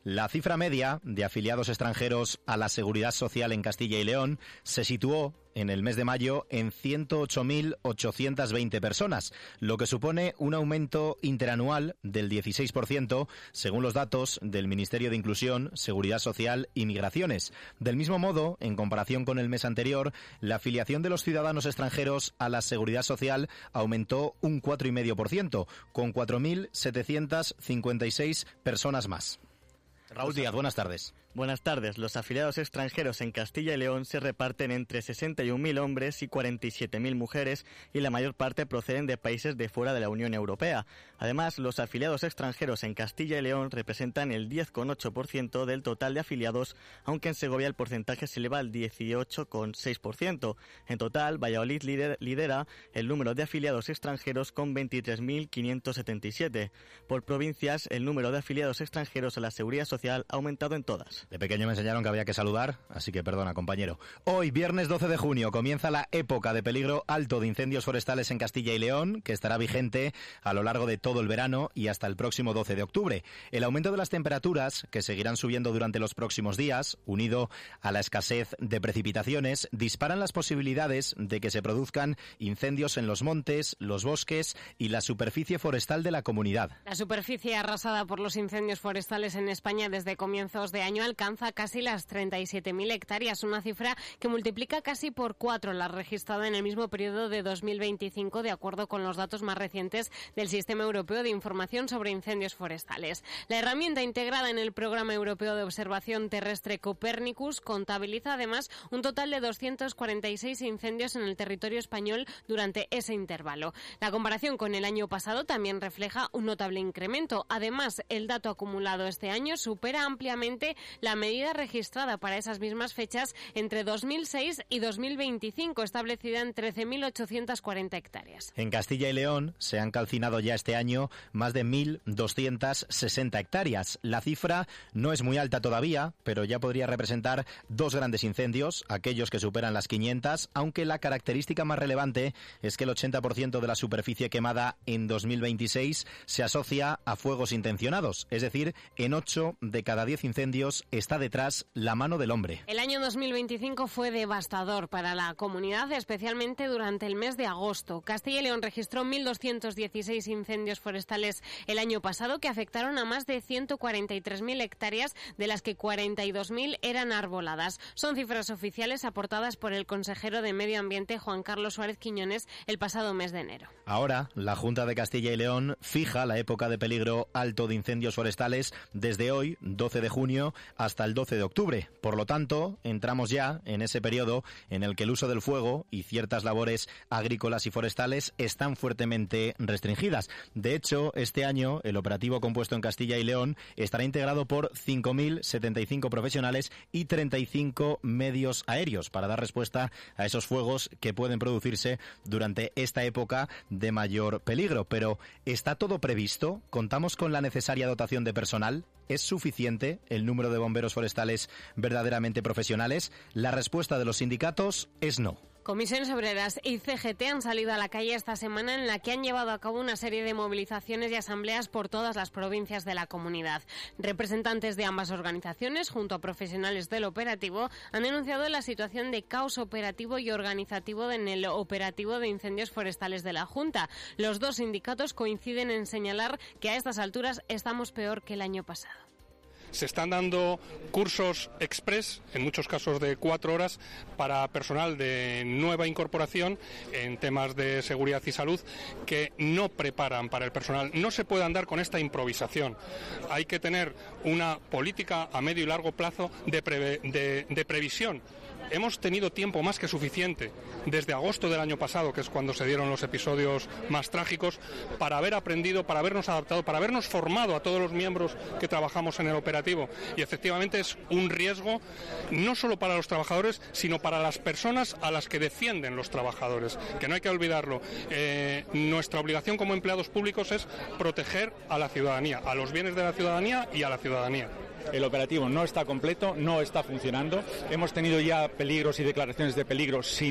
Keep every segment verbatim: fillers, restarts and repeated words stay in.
La cifra media de afiliados extranjeros a la Seguridad Social en Castilla y León se situó en el mes de mayo en ciento ocho mil ochocientas veinte personas, lo que supone un aumento interanual del dieciséis por ciento, según los datos del Ministerio de Inclusión, Seguridad Social y Migraciones. Del mismo modo, en comparación con el mes anterior, la afiliación de los ciudadanos extranjeros a la Seguridad Social aumentó un cuatro coma cinco por ciento, con cuatro mil setecientas cincuenta y seis personas más. Raúl Díaz, buenas tardes. Buenas tardes. Los afiliados extranjeros en Castilla y León se reparten entre sesenta y un mil hombres y cuarenta y siete mil mujeres, y la mayor parte proceden de países de fuera de la Unión Europea. Además, los afiliados extranjeros en Castilla y León representan el diez coma ocho por ciento del total de afiliados, aunque en Segovia el porcentaje se eleva al dieciocho coma seis por ciento. En total, Valladolid lider, lidera el número de afiliados extranjeros con veintitrés mil quinientos setenta y siete. Por provincias, el número de afiliados extranjeros a la Seguridad Social ha aumentado en todas. De pequeño me enseñaron que había que saludar, así que perdona, compañero. Hoy, viernes doce de junio, comienza la época de peligro alto de incendios forestales en Castilla y León, que estará vigente a lo largo de todo el verano y hasta el próximo doce de octubre. El aumento de las temperaturas, que seguirán subiendo durante los próximos días, unido a la escasez de precipitaciones, disparan las posibilidades de que se produzcan incendios en los montes, los bosques y la superficie forestal de la comunidad. La superficie arrasada por los incendios forestales en España desde comienzos de año alcanza casi las treinta y siete mil hectáreas, una cifra que multiplica casi por cuatro la registrada en el mismo periodo de dos mil veinticinco, de acuerdo con los datos más recientes del Sistema Europeo de Información sobre Incendios Forestales. La herramienta integrada en el Programa Europeo de Observación Terrestre Copernicus contabiliza además un total de doscientos cuarenta y seis incendios en el territorio español durante ese intervalo. La comparación con el año pasado también refleja un notable incremento. Además, el dato acumulado este año supera ampliamente la medida registrada para esas mismas fechas entre dos mil seis y dos mil veinticinco, establecida en trece mil ochocientas cuarenta hectáreas. En Castilla y León se han calcinado ya este año más de mil doscientas sesenta hectáreas. La cifra no es muy alta todavía, pero ya podría representar dos grandes incendios, aquellos que superan las quinientas, aunque la característica más relevante es que el ochenta por ciento de la superficie quemada en dos mil veintiséis se asocia a fuegos intencionados, es decir, en ocho de cada diez incendios está detrás la mano del hombre. El año dos mil veinticinco fue devastador para la comunidad, especialmente durante el mes de agosto. Castilla y León registró mil doscientos dieciséis incendios forestales el año pasado, que afectaron a más de ciento cuarenta y tres mil hectáreas, de las que cuarenta y dos mil eran arboladas. Son cifras oficiales aportadas por el consejero de Medio Ambiente, Juan Carlos Suárez Quiñones, el pasado mes de enero. Ahora, la Junta de Castilla y León fija la época de peligro alto de incendios forestales desde hoy, doce de junio, hasta el doce de octubre. Por lo tanto, entramos ya en ese periodo en el que el uso del fuego y ciertas labores agrícolas y forestales están fuertemente restringidas. De hecho, este año el operativo compuesto en Castilla y León estará integrado por cinco mil setenta y cinco profesionales y treinta y cinco medios aéreos para dar respuesta a esos fuegos que pueden producirse durante esta época de mayor peligro. Pero, ¿está todo previsto? ¿Contamos con la necesaria dotación de personal? ¿Es suficiente el número de bomberos forestales verdaderamente profesionales? La respuesta de los sindicatos es no. Comisiones Obreras y C G T han salido a la calle esta semana, en la que han llevado a cabo una serie de movilizaciones y asambleas por todas las provincias de la comunidad. Representantes de ambas organizaciones, junto a profesionales del operativo, han denunciado la situación de caos operativo y organizativo en el operativo de incendios forestales de la Junta. Los dos sindicatos coinciden en señalar que a estas alturas estamos peor que el año pasado. Se están dando cursos express, en muchos casos de cuatro horas, para personal de nueva incorporación en temas de seguridad y salud, que no preparan para el personal. No se puede andar con esta improvisación. Hay que tener una política a medio y largo plazo de, preve, de, de previsión. Hemos tenido tiempo más que suficiente, desde agosto del año pasado, que es cuando se dieron los episodios más trágicos, para haber aprendido, para habernos adaptado, para habernos formado a todos los miembros que trabajamos en el operativo. Y efectivamente es un riesgo no solo para los trabajadores, sino para las personas a las que defienden los trabajadores, que no hay que olvidarlo. Eh, nuestra obligación como empleados públicos es proteger a la ciudadanía, a los bienes de la ciudadanía y a la ciudadanía. El operativo no está completo, no está funcionando. Hemos tenido ya peligros y declaraciones de peligro sin operativo.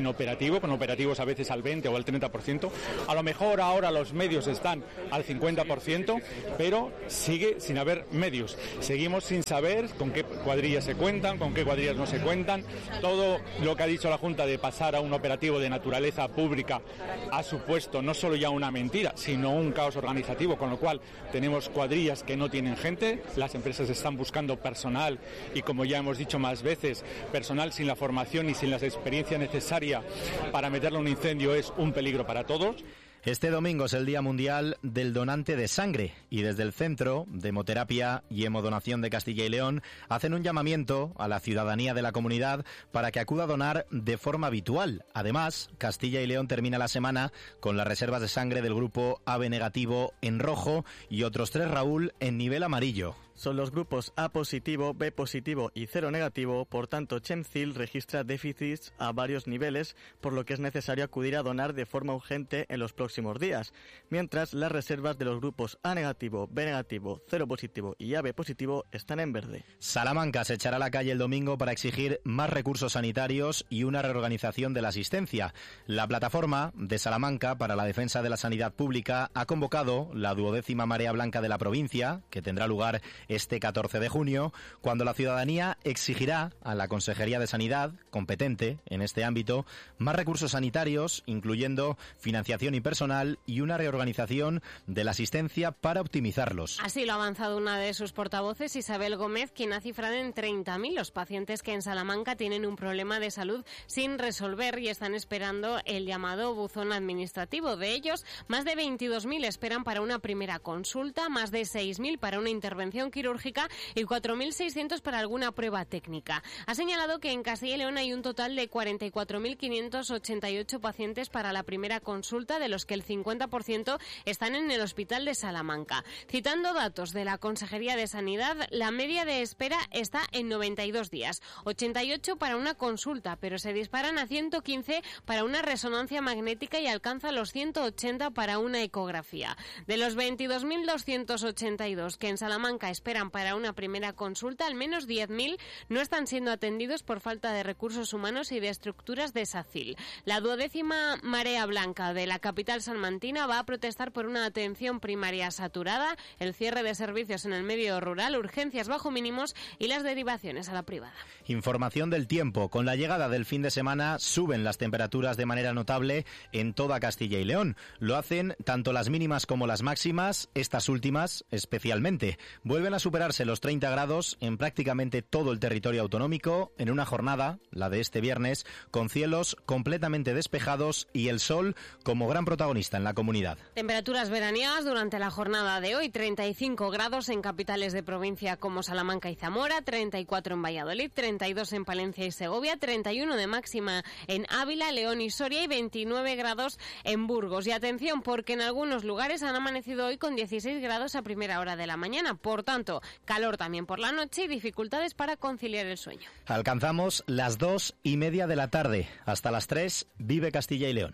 operativo, con operativos a veces al veinte o al treinta por ciento. A lo mejor ahora los medios están al cincuenta por ciento, pero sigue sin haber medios. Seguimos sin saber con qué cuadrillas se cuentan, con qué cuadrillas no se cuentan. Todo lo que ha dicho la Junta de pasar a un operativo de naturaleza pública ha supuesto no solo ya una mentira, sino un caos organizativo, con lo cual tenemos cuadrillas que no tienen gente, las empresas están buscando personal y, como ya hemos dicho más veces, personal sin la formación y sin la experiencia necesaria para meterle un incendio es un peligro para todos. Este domingo es el Día Mundial del Donante de Sangre y desde el Centro de Hemoterapia y Hemodonación de Castilla y León hacen un llamamiento a la ciudadanía de la comunidad para que acuda a donar de forma habitual. Además, Castilla y León termina la semana con las reservas de sangre del grupo A B negativo en rojo y otros tres, Raúl, en nivel amarillo. Son los grupos A positivo, B positivo y cero negativo, por tanto Chemcil registra déficits a varios niveles, por lo que es necesario acudir a donar de forma urgente en los próximos días, mientras las reservas de los grupos A negativo, B negativo, cero positivo y A B positivo están en verde. Salamanca se echará a la calle el domingo para exigir más recursos sanitarios y una reorganización de la asistencia. La plataforma de Salamanca para la defensa de la sanidad pública ha convocado la duodécima Marea Blanca de la provincia, que tendrá lugar este catorce de junio, cuando la ciudadanía exigirá a la Consejería de Sanidad, competente en este ámbito, más recursos sanitarios, incluyendo financiación y personal, y una reorganización de la asistencia para optimizarlos. Así lo ha avanzado una de sus portavoces, Isabel Gómez, quien ha cifrado en treinta mil los pacientes que en Salamanca tienen un problema de salud sin resolver y están esperando el llamado buzón administrativo. De ellos, más de veintidós mil esperan para una primera consulta, más de seis mil para una intervención quirúrgica y cuatro mil seiscientos para alguna prueba técnica. Ha señalado que en Castilla y León hay un total de cuarenta y cuatro mil quinientos ochenta y ocho pacientes para la primera consulta, de los que el cincuenta por ciento están en el Hospital de Salamanca. Citando datos de la Consejería de Sanidad, la media de espera está en noventa y dos días, ochenta y ocho para una consulta, pero se disparan a ciento quince para una resonancia magnética y alcanza los ciento ochenta para una ecografía. De los veintidós mil doscientos ochenta y dos que en Salamanca esperan para una primera consulta, al menos diez mil no están siendo atendidos por falta de recursos humanos y de estructuras de SACIL. La duodécima Marea Blanca de la capital salmantina va a protestar por una atención primaria saturada, el cierre de servicios en el medio rural, urgencias bajo mínimos y las derivaciones a la privada. Información del tiempo. Con la llegada del fin de semana suben las temperaturas de manera notable en toda Castilla y León. Lo hacen tanto las mínimas como las máximas, estas últimas especialmente. Vuelven a superarse los treinta grados en prácticamente todo el territorio autonómico en una jornada, la de este viernes, con cielos completamente despejados y el sol como gran protagonista en la comunidad. Temperaturas veraniegas durante la jornada de hoy, treinta y cinco grados en capitales de provincia como Salamanca y Zamora, treinta y cuatro en Valladolid, treinta y dos en Palencia y Segovia, treinta y uno de máxima en Ávila, León y Soria y veintinueve grados en Burgos. Y atención, porque en algunos lugares han amanecido hoy con dieciséis grados a primera hora de la mañana. Por tanto, calor también por la noche y dificultades para conciliar el sueño. Alcanzamos las dos y media de la tarde. Hasta las tres, vive Castilla y León.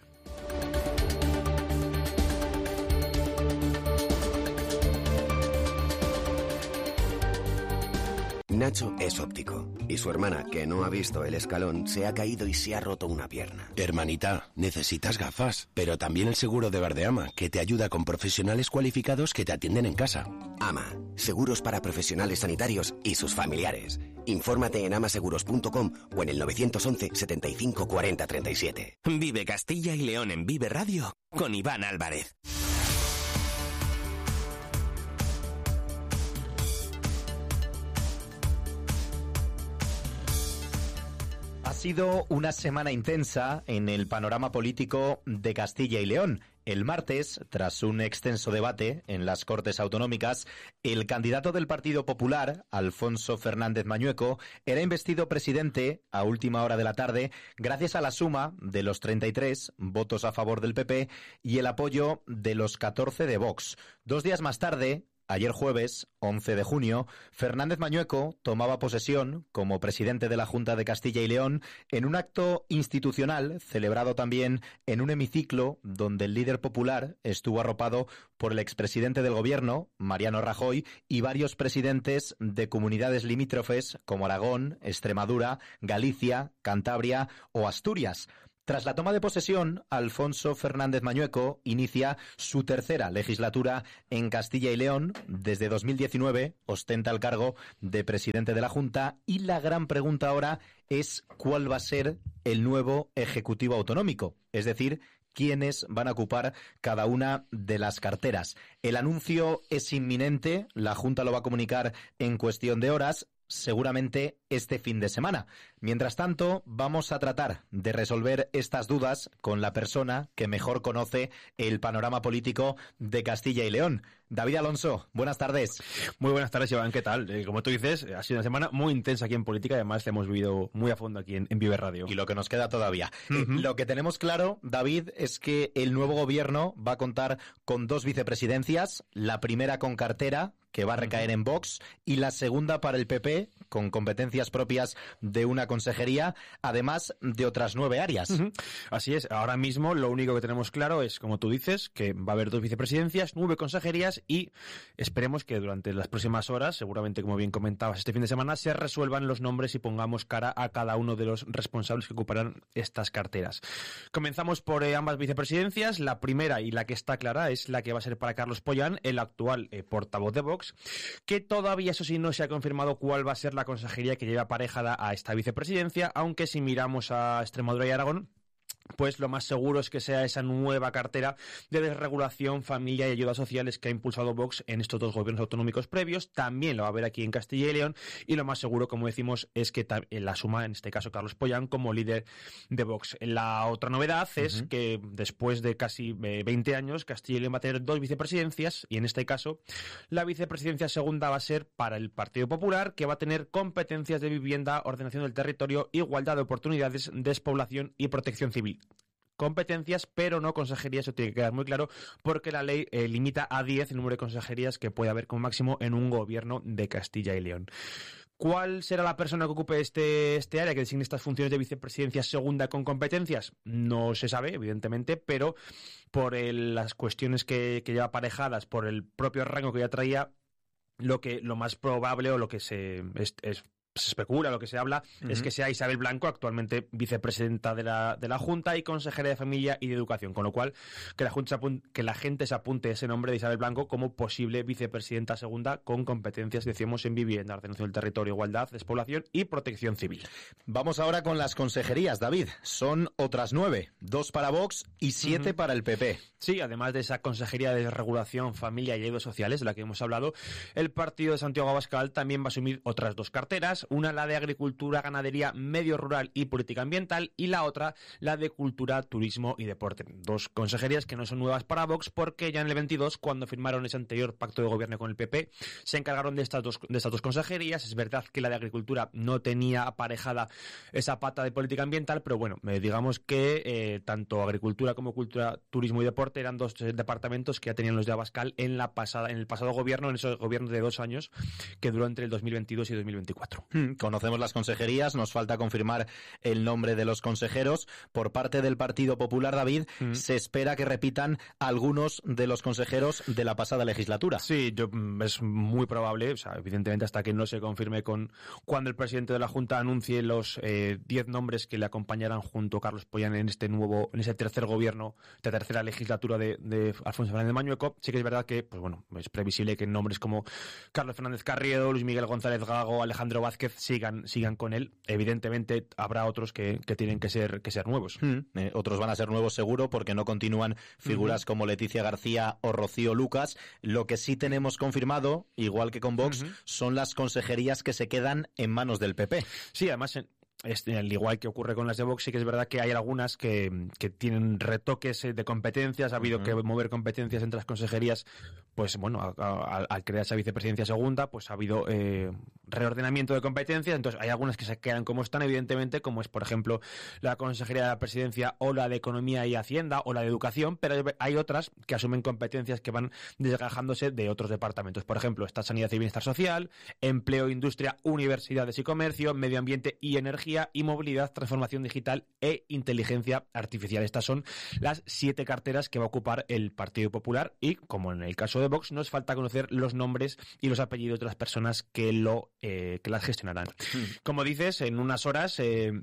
Nacho es óptico y su hermana, que no ha visto el escalón, se ha caído y se ha roto una pierna. Hermanita, necesitas gafas, pero también el seguro de Verdeama, que te ayuda con profesionales cualificados que te atienden en casa. AMA, seguros para profesionales sanitarios y sus familiares. Infórmate en amaseguros punto com o en el nueve once, setenta y cinco, cuarenta, treinta y siete. Vive Castilla y León en Vive Radio con Iván Álvarez. Ha sido una semana intensa en el panorama político de Castilla y León. El martes, tras un extenso debate en las Cortes Autonómicas, el candidato del Partido Popular, Alfonso Fernández Mañueco, era investido presidente a última hora de la tarde gracias a la suma de los treinta y tres votos a favor del P P y el apoyo de los catorce de Vox. Dos días más tarde, ayer jueves, once de junio, Fernández Mañueco tomaba posesión como presidente de la Junta de Castilla y León en un acto institucional celebrado también en un hemiciclo donde el líder popular estuvo arropado por el expresidente del Gobierno, Mariano Rajoy, y varios presidentes de comunidades limítrofes como Aragón, Extremadura, Galicia, Cantabria o Asturias. Tras la toma de posesión, Alfonso Fernández Mañueco inicia su tercera legislatura en Castilla y León. Desde dos mil diecinueve ostenta el cargo de presidente de la Junta y la gran pregunta ahora es cuál va a ser el nuevo Ejecutivo Autonómico, es decir, quiénes van a ocupar cada una de las carteras. El anuncio es inminente, la Junta lo va a comunicar en cuestión de horas, seguramente este fin de semana. Mientras tanto, vamos a tratar de resolver estas dudas con la persona que mejor conoce el panorama político de Castilla y León. David Alonso, buenas tardes. Muy buenas tardes, Iván, ¿qué tal? Eh, como tú dices, ha sido una semana muy intensa aquí en política y además hemos vivido muy a fondo aquí en, en Vive Radio. Y lo que nos queda todavía. Uh-huh. Eh, lo que tenemos claro, David, es que el nuevo gobierno va a contar con dos vicepresidencias, la primera con cartera, que va a recaer en Vox, y la segunda para el P P, con competencias propias de una consejería, además de otras nueve áreas. Uh-huh. Así es, ahora mismo lo único que tenemos claro es, como tú dices, que va a haber dos vicepresidencias, nueve consejerías y esperemos que durante las próximas horas, seguramente como bien comentabas este fin de semana, se resuelvan los nombres y pongamos cara a cada uno de los responsables que ocuparán estas carteras. Comenzamos por eh, ambas vicepresidencias. La primera y la que está clara es la que va a ser para Carlos Pollán, el actual eh, portavoz de Vox, que todavía, eso sí, no se ha confirmado cuál va a ser la consejería que lleva aparejada a esta vicepresidencia, aunque si miramos a Extremadura y Aragón, pues lo más seguro es que sea esa nueva cartera de desregulación, familia y ayudas sociales que ha impulsado Vox en estos dos gobiernos autonómicos previos. También lo va a haber aquí en Castilla y León y lo más seguro, como decimos, es que la suma, en este caso, Carlos Pollán como líder de Vox. La otra novedad uh-huh. es que después de casi veinte años, Castilla y León va a tener dos vicepresidencias y en este caso la vicepresidencia segunda va a ser para el Partido Popular, que va a tener competencias de vivienda, ordenación del territorio, igualdad de oportunidades, despoblación y protección civil. Competencias, pero no consejerías, eso tiene que quedar muy claro, porque la ley eh, limita a diez el número de consejerías que puede haber como máximo en un gobierno de Castilla y León. ¿Cuál será la persona que ocupe este, este área, que designe estas funciones de vicepresidencia segunda con competencias? No se sabe, evidentemente, pero por el, las cuestiones que, que lleva aparejadas, por el propio rango que ya traía, lo que lo más probable o lo que se es, es se especula, lo que se habla, uh-huh. es que sea Isabel Blanco, actualmente vicepresidenta de la, de la Junta y consejera de Familia y de Educación, con lo cual que la, Junta, que la gente se apunte ese nombre de Isabel Blanco como posible vicepresidenta segunda con competencias, decíamos, en vivienda, ordenación del territorio, igualdad, despoblación y protección civil. Vamos ahora con las consejerías, David. Son otras nueve, dos para Vox y siete uh-huh. para el P P. Sí, además de esa consejería de regulación, familia y ayudas sociales, de la que hemos hablado, el partido de Santiago Abascal también va a asumir otras dos carteras, una la de agricultura, ganadería, medio rural y política ambiental y la otra la de cultura, turismo y deporte. Dos consejerías que no son nuevas para Vox porque ya en el veintidós, cuando firmaron ese anterior pacto de gobierno con el P P, se encargaron de estas dos, de estas dos consejerías. Es verdad que la de agricultura no tenía aparejada esa pata de política ambiental, pero bueno, eh, digamos que eh, tanto agricultura como cultura, turismo y deporte eran dos eh, departamentos que ya tenían los de Abascal en la pasada, en el pasado gobierno, en esos gobiernos de dos años que duró entre el dos mil veintidós y dos mil veinticuatro. Conocemos las consejerías, nos falta confirmar el nombre de los consejeros. Por parte del Partido Popular, David, mm. se espera que repitan algunos de los consejeros de la pasada legislatura. Sí, yo, es muy probable, o sea, evidentemente hasta que no se confirme con cuando el presidente de la Junta anuncie los diez eh, nombres que le acompañarán junto a Carlos Pollán en este nuevo, en ese tercer gobierno, esta tercera legislatura de, de Alfonso Fernández Mañueco. Sí que es verdad que, pues bueno, es previsible que nombres como Carlos Fernández Carriedo, Luis Miguel González Gago, Alejandro Vázquez sigan sigan con él. Evidentemente habrá otros que, que tienen que ser que ser nuevos. Mm, eh, otros van a ser nuevos seguro porque no continúan figuras uh-huh. como Leticia García o Rocío Lucas. Lo que sí tenemos confirmado, igual que con Vox, uh-huh. son las consejerías que se quedan en manos del P P. Sí, además en Este, al igual que ocurre con las de Vox, sí que es verdad que hay algunas que, que tienen retoques de competencias, ha habido uh-huh. que mover competencias entre las consejerías, pues bueno, al crear esa vicepresidencia segunda, pues ha habido eh, reordenamiento de competencias, entonces hay algunas que se quedan como están, evidentemente, como es, por ejemplo, la consejería de la presidencia o la de Economía y Hacienda o la de Educación, pero hay otras que asumen competencias que van desgajándose de otros departamentos, por ejemplo, está Sanidad y Bienestar Social, Empleo, Industria, Universidades y Comercio, Medio Ambiente y Energía, y movilidad, transformación digital e inteligencia artificial. Estas son las siete carteras que va a ocupar el Partido Popular y, como en el caso de Vox, nos falta conocer los nombres y los apellidos de las personas que lo eh, que las gestionarán. Mm. Como dices, en unas horas eh,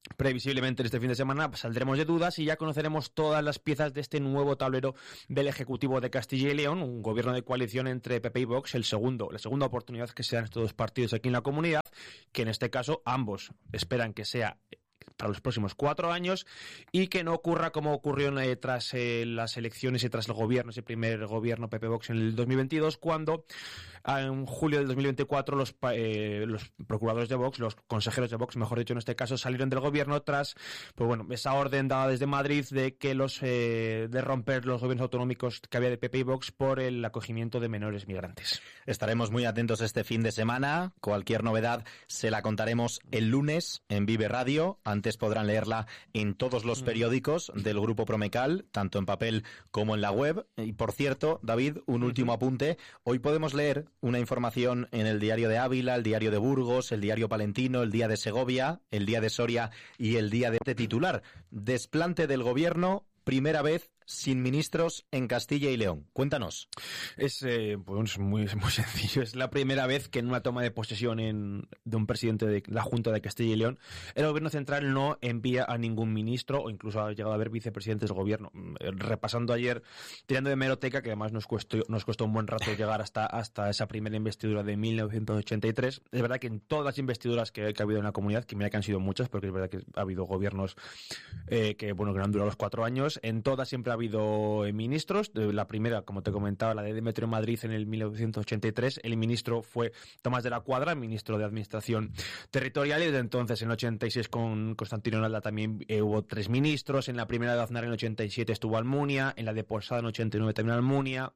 Previsiblemente en este fin de semana saldremos de dudas y ya conoceremos todas las piezas de este nuevo tablero del Ejecutivo de Castilla y León, un gobierno de coalición entre P P y Vox, el segundo, la segunda oportunidad que se dan estos dos partidos aquí en la comunidad, que en este caso ambos esperan que sea para los próximos cuatro años y que no ocurra como ocurrió eh, tras eh, las elecciones y tras el gobierno, ese primer gobierno P P-Vox en el dos mil veintidós, cuando en julio del dos mil veinticuatro los, eh, los procuradores de Vox, los consejeros de Vox, mejor dicho en este caso, salieron del gobierno tras pues bueno esa orden dada desde Madrid de que los eh, de romper los gobiernos autonómicos que había de P P y Vox por el acogimiento de menores migrantes. Estaremos muy atentos este fin de semana. Cualquier novedad se la contaremos el lunes en Vive Radio. Antes podrán leerla en todos los periódicos del Grupo Promecal, tanto en papel como en la web. Y por cierto, David, un último apunte. Hoy podemos leer una información en el Diario de Ávila, el Diario de Burgos, el Diario Palentino, el Día de Segovia, el Día de Soria y el Día de Titular. Desplante del Gobierno, primera vez sin ministros en Castilla y León. Cuéntanos. Es eh, pues muy, muy sencillo. Es la primera vez que en una toma de posesión en, de un presidente de la Junta de Castilla y León, el Gobierno Central no envía a ningún ministro o incluso ha llegado a haber vicepresidentes del Gobierno. Repasando ayer, tirando de hemeroteca, que además nos costó, nos costó un buen rato llegar hasta, hasta esa primera investidura de mil novecientos ochenta y tres. Es verdad que en todas las investiduras que, que ha habido en la comunidad, que mira que han sido muchas, porque es verdad que ha habido gobiernos eh, que, bueno, que no han durado los cuatro años, en todas siempre ha habido ministros. La primera, como te comentaba, la de Demetrio Madrid en el mil novecientos ochenta y tres. El ministro fue Tomás de la Cuadra, ministro de Administración Territorial, y desde entonces en el ochenta y seis con Constantino Nalda también eh, hubo tres ministros. En la primera de Aznar en el ochenta y siete estuvo Almunia, en la de Posada en el ochenta y nueve también Almunia.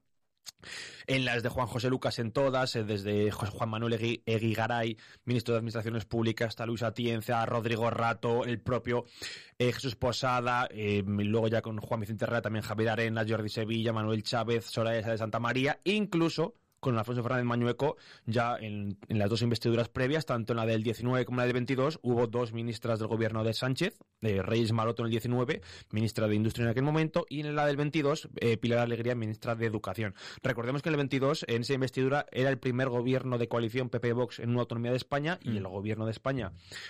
En las de Juan José Lucas en todas, desde Juan Manuel Egui, Eguigaray, ministro de Administraciones Públicas, hasta Luis Atienza, Rodrigo Rato, el propio eh, Jesús Posada, eh, luego ya con Juan Vicente Herrera también Javier Arenas, Jordi Sevilla, Manuel Chávez, Soraya de Santa María, incluso con Alfonso Fernández Mañueco, ya en, en las dos investiduras previas, tanto en la del diecinueve como en la del veintidós, hubo dos ministras del gobierno de Sánchez, eh, Reyes Maroto en el diecinueve, ministra de Industria en aquel momento, y en la del veintidós, eh, Pilar Alegría, ministra de Educación. Recordemos que en el veintidós, en esa investidura, era el primer gobierno de coalición P P-Vox en una autonomía de España, mm. y el gobierno de España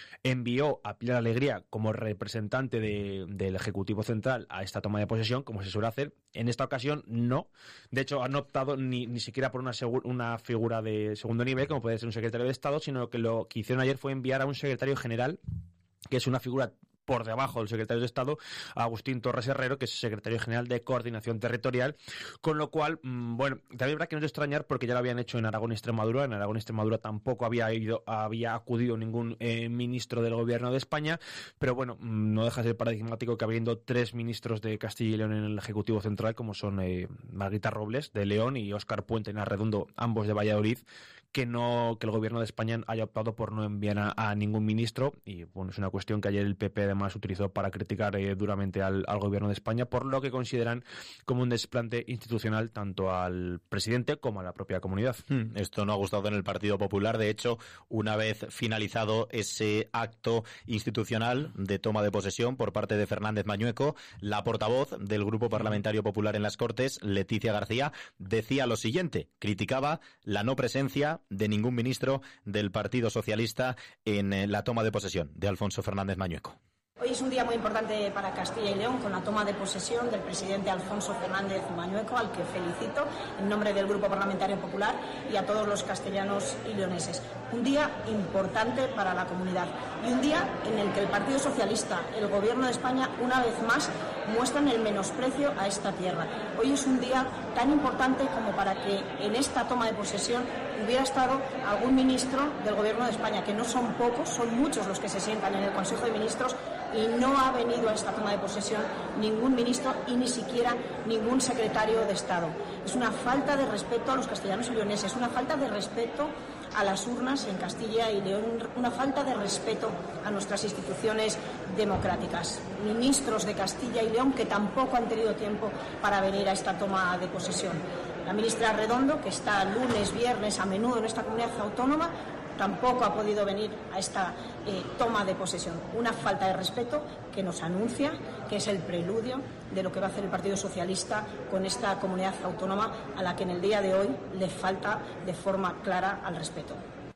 envió a Pilar Alegría como representante de, del Ejecutivo Central a esta toma de posesión, como se suele hacer. En esta ocasión, no. De hecho, han optado ni, ni siquiera por una, una figura de segundo nivel, como puede ser un secretario de Estado, sino que lo que hicieron ayer fue enviar a un secretario general, que es una figura por debajo del secretario de Estado, Agustín Torres Herrero, que es secretario general de Coordinación Territorial, con lo cual, bueno, también habrá que no extrañar porque ya lo habían hecho en Aragón y Extremadura. En Aragón y Extremadura tampoco había ido, había acudido ningún eh, ministro del Gobierno de España, pero bueno, no deja de ser paradigmático que habiendo tres ministros de Castilla y León en el Ejecutivo Central, como son eh, Margarita Robles de León y Óscar Puente en Arredondo, ambos de Valladolid, que no que el Gobierno de España haya optado por no enviar a, a ningún ministro. Y bueno, es una cuestión que ayer el P P además utilizó para criticar eh, duramente al, al Gobierno de España por lo que consideran como un desplante institucional tanto al presidente como a la propia comunidad. Hmm, esto no ha gustado en el Partido Popular. De hecho, una vez finalizado ese acto institucional de toma de posesión por parte de Fernández Mañueco, la portavoz del Grupo Parlamentario Popular en las Cortes, Leticia García, decía lo siguiente: criticaba la no presencia de ningún ministro del Partido Socialista en la toma de posesión de Alfonso Fernández Mañueco. Hoy es un día muy importante para Castilla y León, con la toma de posesión del presidente Alfonso Fernández Mañueco, al que felicito en nombre del Grupo Parlamentario Popular y a todos los castellanos y leoneses. Un día importante para la comunidad y un día en el que el Partido Socialista, el Gobierno de España, una vez más muestran el menosprecio a esta tierra. Hoy es un día tan importante como para que en esta toma de posesión hubiera estado algún ministro del Gobierno de España, que no son pocos, son muchos los que se sientan en el Consejo de Ministros, y no ha venido a esta toma de posesión ningún ministro y ni siquiera ningún secretario de Estado. Es una falta de respeto a los castellanos y leoneses, una falta de respeto a las urnas en Castilla y León, una falta de respeto a nuestras instituciones democráticas. Ministros de Castilla y León que tampoco han tenido tiempo para venir a esta toma de posesión. La ministra Redondo, que está lunes, viernes, a menudo en esta comunidad autónoma, tampoco ha podido venir a esta eh, toma de posesión. Una falta de respeto que nos anuncia que es el preludio de lo que va a hacer el Partido Socialista con esta comunidad autónoma a la que en el día de hoy le falta de forma clara al respeto.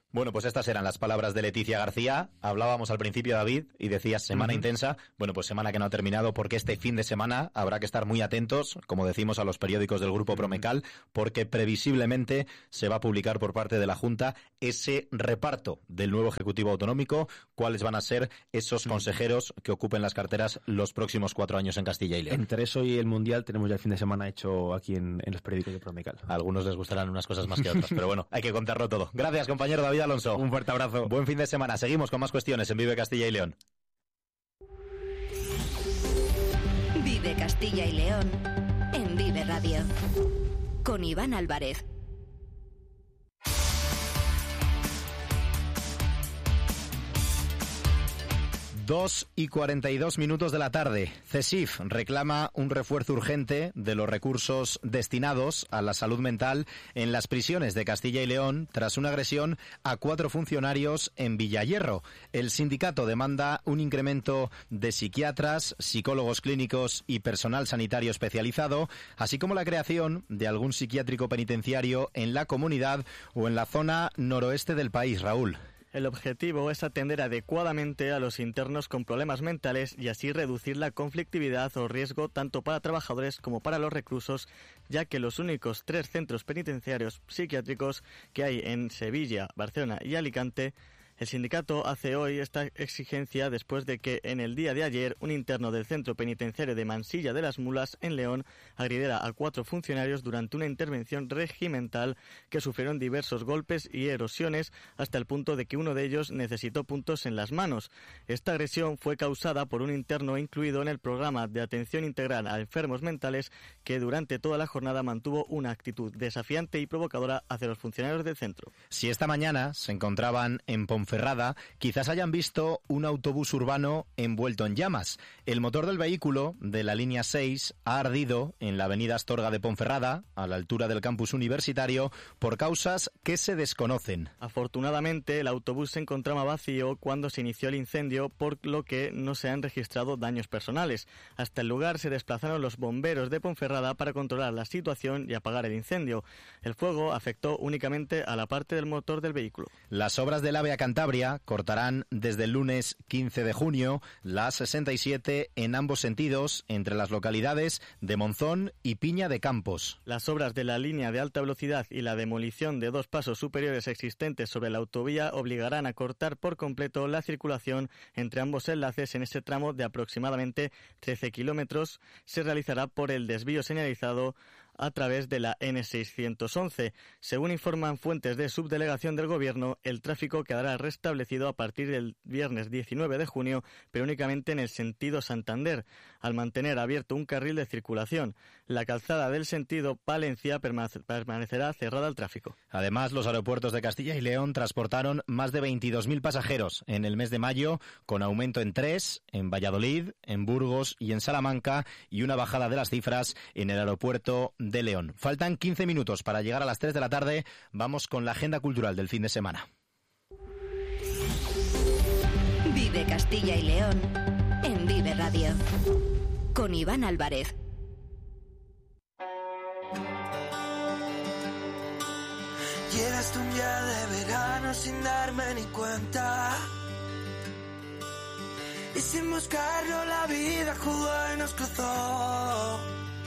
Bueno, pues estas eran las palabras de Leticia García. Hablábamos al principio, David, y decías semana uh-huh. intensa. Bueno, pues semana que no ha terminado, porque este fin de semana habrá que estar muy atentos, como decimos, a los periódicos del Grupo Promecal, porque previsiblemente se va a publicar por parte de la Junta ese reparto del nuevo Ejecutivo Autonómico, cuáles van a ser esos consejeros que ocupen las carteras los próximos cuatro años en Castilla y León. Entre eso y el Mundial tenemos ya el fin de semana hecho aquí en, en los periódicos de Promecal. A algunos les gustarán unas cosas más que otras, pero bueno, hay que contarlo todo. Gracias, compañero David Alonso. Un fuerte abrazo. Buen fin de semana. Seguimos con más cuestiones en Vive Castilla y León. Vive Castilla y León en Vive Radio. Con Iván Álvarez. Dos y cuarenta y dos minutos de la tarde. CESIF reclama un refuerzo urgente de los recursos destinados a la salud mental en las prisiones de Castilla y León tras una agresión a cuatro funcionarios en Villayerro. El sindicato demanda un incremento de psiquiatras, psicólogos clínicos y personal sanitario especializado, así como la creación de algún psiquiátrico penitenciario en la comunidad o en la zona noroeste del país. Raúl. El objetivo es atender adecuadamente a los internos con problemas mentales y así reducir la conflictividad o riesgo tanto para trabajadores como para los reclusos, ya que los únicos tres centros penitenciarios psiquiátricos que hay en Sevilla, Barcelona y Alicante. El sindicato hace hoy esta exigencia después de que en el día de ayer un interno del centro penitenciario de Mansilla de las Mulas, en León, agrediera a cuatro funcionarios durante una intervención regimental que sufrieron diversos golpes y erosiones hasta el punto de que uno de ellos necesitó puntos en las manos. Esta agresión fue causada por un interno incluido en el programa de atención integral a enfermos mentales que durante toda la jornada mantuvo una actitud desafiante y provocadora hacia los funcionarios del centro. Si esta mañana se encontraban en Ponferrada, quizás hayan visto un autobús urbano envuelto en llamas. El motor del vehículo de la línea seis ha ardido en la avenida Astorga de Ponferrada, a la altura del campus universitario, por causas que se desconocen. Afortunadamente, el autobús se encontraba vacío cuando se inició el incendio, por lo que no se han registrado daños personales. Hasta el lugar se desplazaron los bomberos de Ponferrada para controlar la situación y apagar el incendio. El fuego afectó únicamente a la parte del motor del vehículo. Las obras del AVE a Cantabria cortarán desde el lunes quince de junio la A sesenta y siete en ambos sentidos entre las localidades de Monzón y Piña de Campos. Las obras de la línea de alta velocidad y la demolición de dos pasos superiores existentes sobre la autovía obligarán a cortar por completo la circulación entre ambos enlaces en ese tramo de aproximadamente trece kilómetros. Se realizará por el desvío señalizado a través de la ene seiscientos once. Según informan fuentes de subdelegación del Gobierno, el tráfico quedará restablecido a partir del viernes diecinueve de junio, pero únicamente en el sentido Santander, al mantener abierto un carril de circulación. La calzada del sentido Palencia permanecerá cerrada al tráfico. Además, los aeropuertos de Castilla y León transportaron más de veintidós mil pasajeros en el mes de mayo, con aumento en tres, en Valladolid, en Burgos y en Salamanca, y una bajada de las cifras en el aeropuerto de León. Faltan quince minutos para llegar a las tres de la tarde. Vamos con la agenda cultural del fin de semana. Vive Castilla y León en Vive Radio. Con Iván Álvarez. Llegaste un día de verano sin darme ni cuenta, y sin buscarlo la vida jugó y nos cruzó.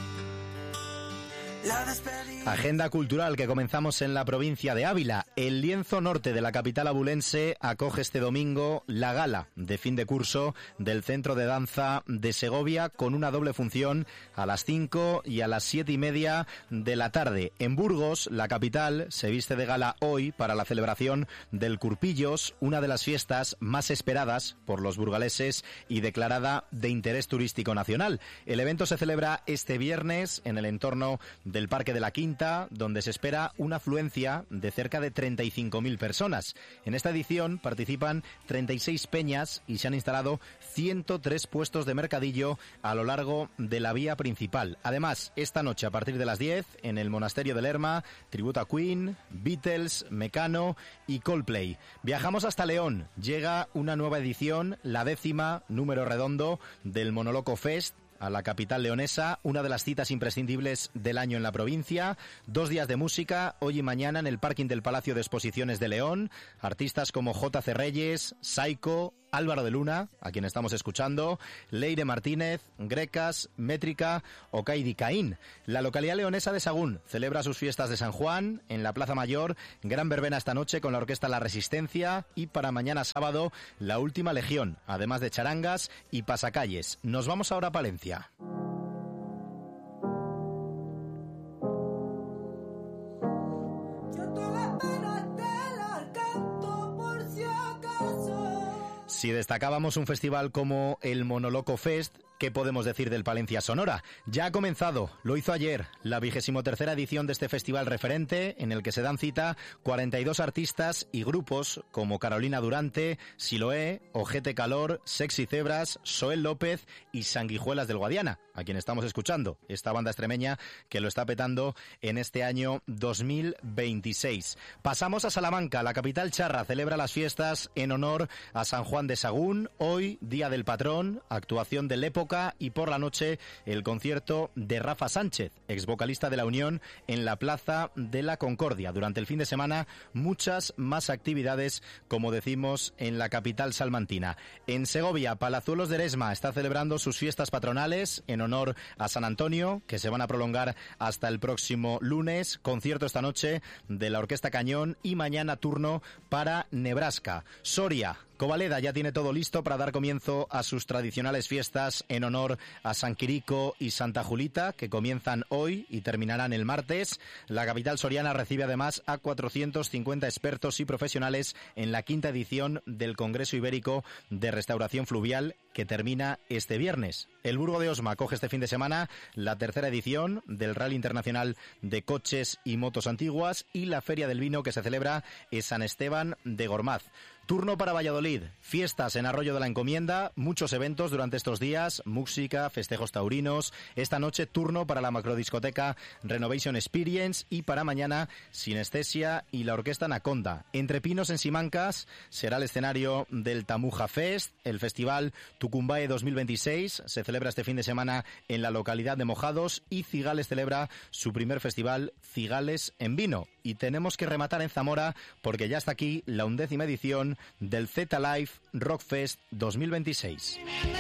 Agenda cultural que comenzamos en la provincia de Ávila. El lienzo norte de la capital abulense acoge este domingo la gala de fin de curso del Centro de Danza de Segovia, con una doble función a las cinco y a las siete y media de la tarde. En Burgos, la capital, se viste de gala hoy para la celebración del Curpillos, una de las fiestas más esperadas por los burgaleses y declarada de interés turístico nacional. El evento se celebra este viernes en el entorno del Parque de la Quinta, donde se espera una afluencia de cerca de treinta y cinco mil personas. En esta edición participan treinta y seis peñas y se han instalado ciento tres puestos de mercadillo a lo largo de la vía principal. Además, esta noche a partir de las diez, en el Monasterio de Lerma, tributo a Queen, Beatles, Mecano y Coldplay. Viajamos hasta León. Llega una nueva edición, la décima, número redondo, del Monoloco Fest, a la capital leonesa, una de las citas imprescindibles del año en la provincia. Dos días de música, hoy y mañana en el parking del Palacio de Exposiciones de León. Artistas como J C Reyes, Saiko, Álvaro de Luna, a quien estamos escuchando, Leire Martínez, Grecas, Métrica o Kaidi Caín. La localidad leonesa de Sagún celebra sus fiestas de San Juan en la Plaza Mayor. Gran verbena esta noche con la orquesta La Resistencia y para mañana sábado la Última Legión, además de charangas y pasacalles. Nos vamos ahora a Palencia. Si destacábamos un festival como el Monoloco Fest, ¿qué podemos decir del Palencia Sonora? Ya ha comenzado, lo hizo ayer, la vigésimo tercera edición de este festival referente, en el que se dan cita cuarenta y dos artistas y grupos como Carolina Durante, Siloé, Ojete Calor, Sexy Cebras, Soel López y Sanguijuelas del Guadiana, a quien estamos escuchando, esta banda extremeña que lo está petando en este año dos mil veintiséis. Pasamos a Salamanca, la capital charra celebra las fiestas en honor a San Juan de Sagún, hoy, Día del Patrón, actuación de L'Época y por la noche el concierto de Rafa Sánchez, ex vocalista de La Unión, en la Plaza de la Concordia. Durante el fin de semana, muchas más actividades, como decimos, en la capital salmantina. En Segovia, Palazuelos de Eresma está celebrando sus fiestas patronales en honor a San Antonio, que se van a prolongar hasta el próximo lunes. Concierto esta noche de la Orquesta Cañón y mañana turno para Nebraska. Soria, Covaleda ya tiene todo listo para dar comienzo a sus tradicionales fiestas en honor a San Quirico y Santa Julita, que comienzan hoy y terminarán el martes. La capital soriana recibe además a cuatrocientos cincuenta expertos y profesionales en la quinta edición del Congreso Ibérico de Restauración Fluvial, que termina este viernes. El Burgo de Osma coge este fin de semana la tercera edición del Rally Internacional de Coches y Motos Antiguas y la Feria del Vino, que se celebra en San Esteban de Gormaz. Turno para Valladolid, fiestas en Arroyo de la Encomienda, muchos eventos durante estos días, música, festejos taurinos. Esta noche turno para la macrodiscoteca Renovation Experience y para mañana Sinestesia y la Orquesta Anaconda. Entre Pinos en Simancas será el escenario del Tamuja Fest, el festival Tucumbae dos mil veintiséis, se celebra este fin de semana en la localidad de Mojados y Cigales celebra su primer festival Cigales en Vino. Y tenemos que rematar en Zamora porque ya está aquí la undécima edición del Z Live Rock Fest dos mil veintiséis.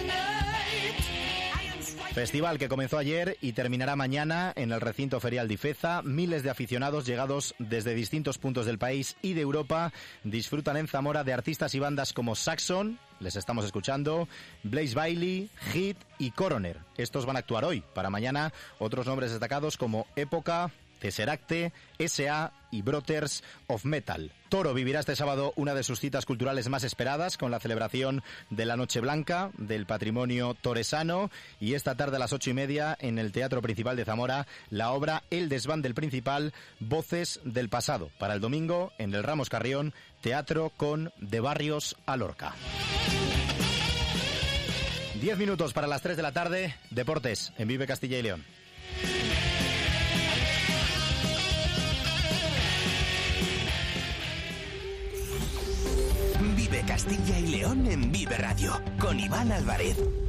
Festival que comenzó ayer y terminará mañana en el recinto ferial de Ifeza. Miles de aficionados llegados desde distintos puntos del país y de Europa disfrutan en Zamora de artistas y bandas como Saxon, les estamos escuchando, Blaze Bailey, Hit y Coroner. Estos van a actuar hoy. Para mañana otros nombres destacados como Época, Tesseracte, S A y Brothers of Metal. Toro vivirá este sábado una de sus citas culturales más esperadas con la celebración de la Noche Blanca del patrimonio toresano y esta tarde a las ocho y media en el Teatro Principal de Zamora la obra El Desván del Principal, Voces del Pasado. Para el domingo en el Ramos Carrión, teatro con De Barrios a Lorca. Diez minutos para las tres de la tarde, deportes en Vive Castilla y León. Vive Castilla y León en Vive Radio, con Iván Álvarez.